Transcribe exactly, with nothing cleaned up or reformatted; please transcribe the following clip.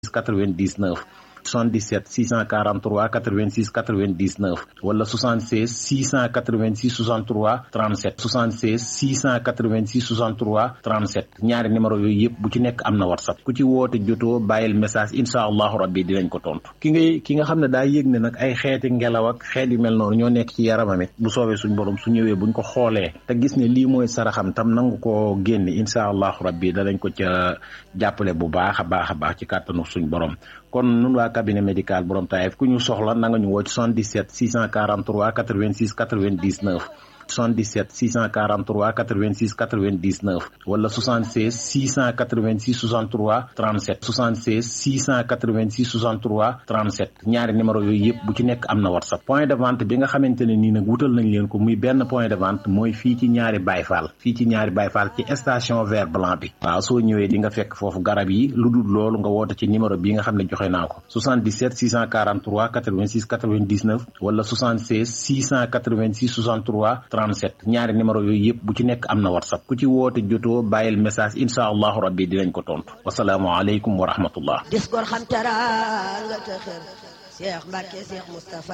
quatre-vingt-dix-neuf soixante-dix-sept six cent quarante-trois quatre-vingt-six quatre-vingt-dix-neuf wala soixante-seize six cent quatre-vingt-six soixante-trois trente-sept soixante-seize six cent quatre-vingt-six soixante-trois trente-sept ñaari numéro yooyu yëpp bu ci nekk am na WhatsApp ku ci woote jotoo bàyyil message incha allahu rabbi dinañ ko tontu ki ngay ki nga xam ne daa yëg ne nag ay xeeti ngelaw ak xeet yu mel noonu ñoo nekk ci yaramam it bu soobee suñ borom su ñëwee buñ ko xoolee te gis ne lii mooy saraxam tam nangu ko génne incha allahu rabbi danañ ko ca jàppale bu baax a baax a baax ci kàttanu suñ borom kon nun waa cabinet médical borom Taïf ku ñu soxla na nga ñu woo ci soixante-dix-sept six cent quarante-trois quatre-vingt-six quatre-vingt-dix-neuf soixante-dix-sept six cent quarante-trois quatre-vingt-six quatre-vingt-dix-neuf wala soixante-seize six cent quatre-vingt-six soixante-trois trente-sept soixante-seize six cent quatre-vingt-six soixante-trois trente-sept ñaari numéro yooyu yëpp bu ci nekk am na WhatsApp point de vente bi nga xamante ne nii nag wutal nañ leen ko muy benn point de vente mooy fii ci ñaari Bayfal fii ci ñaari Bayfal ci station vert blanc bi waaw soo ñëwee di nga fekk foofu garab yi lu dul loolu nga woote ci numéro bi nga xam ne joxe naa ko soixante-dix-sept six cent quarante-trois quatre-vingt-six quatre-vingt-dix-neuf wala soixante-seize six cent quatre-vingt-six soixante-trois trente-sept ñaari numéro yooyu yëpp bu ci nekk am na WhatsApp ku ci woote jotoo bàyyil message incha allahu rabbi dinañ ko tontu wasalaamu aleykum wa rahmatullah.